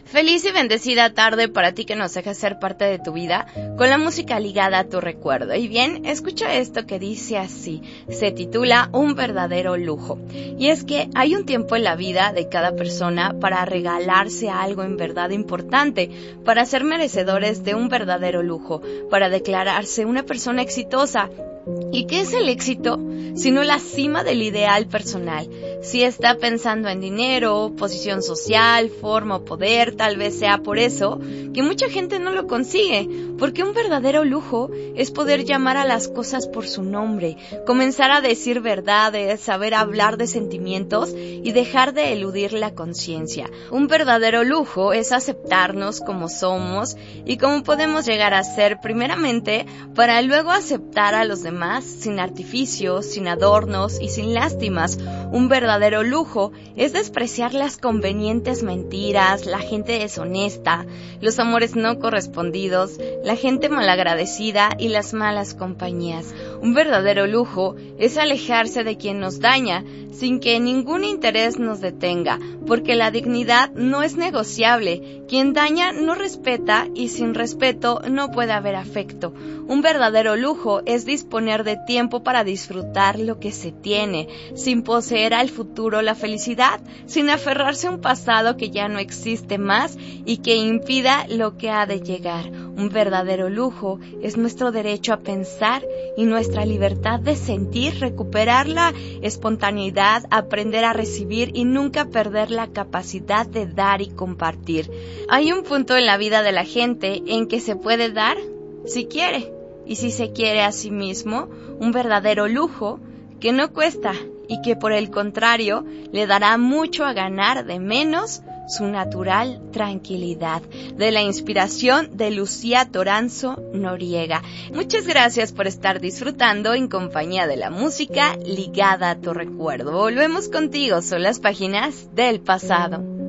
Feliz y bendecida tarde para ti que nos dejas ser parte de tu vida con la música ligada a tu recuerdo. Y bien, escucha esto que dice así, se titula Un verdadero lujo. Y es que hay un tiempo en la vida de cada persona para regalarse algo en verdad importante, para ser merecedores de un verdadero lujo, para declararse una persona exitosa. ¿Y qué es el éxito? Sino la cima del ideal personal. Si está pensando en dinero, posición social, forma o poder, tal vez sea por eso que mucha gente no lo consigue, porque un verdadero lujo es poder llamar a las cosas por su nombre, comenzar a decir verdades, saber hablar de sentimientos y dejar de eludir la conciencia. Un verdadero lujo es aceptarnos como somos y como podemos llegar a ser primeramente para luego aceptar a los demás sin artificios, sin adornos y sin lástimas. Un verdadero lujo es despreciar las convenientes mentiras, la gente deshonesta, los amores no correspondidos, la gente malagradecida y las malas compañías. Un verdadero lujo es alejarse de quien nos daña sin que ningún interés nos detenga, porque la dignidad no es negociable. Quien daña no respeta y sin respeto no puede haber afecto. Un verdadero lujo es disponer de tiempo para disfrutar lo que se tiene, sin poseer al futuro la felicidad, sin aferrarse a un pasado que ya no existe más y que impida lo que ha de llegar. Un verdadero lujo es nuestro derecho a pensar y nuestra libertad de sentir, recuperar la espontaneidad, aprender a recibir y nunca perder la capacidad de dar y compartir. Hay un punto en la vida de la gente en que se puede dar si quiere, y si se quiere a sí mismo, un verdadero lujo que no cuesta y que por el contrario le dará mucho a ganar de menos su natural tranquilidad. De la inspiración de Lucía Toranzo Noriega. Muchas gracias por estar disfrutando en compañía de la música ligada a tu recuerdo. Volvemos contigo, son las páginas del pasado.